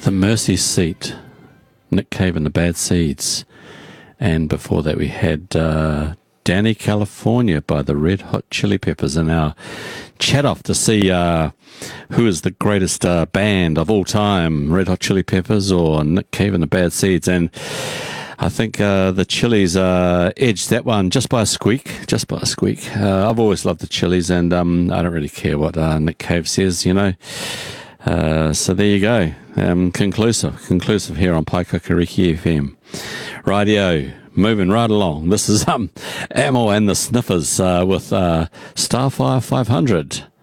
The Mercy Seat, Nick Cave and the Bad Seeds. And before that we had Danny California by the Red Hot Chili Peppers, in our chat off to see who is the greatest band of all time, Red Hot Chili Peppers or Nick Cave and the Bad Seeds. And I think the Chili's edged that one just by a squeak. I've always loved the Chili's, and I don't really care what Nick Cave says, you know. So there you go. Conclusive here on Paikakariki FM. Radio, moving right along. This is Amel and the Sniffers with Starfire 500.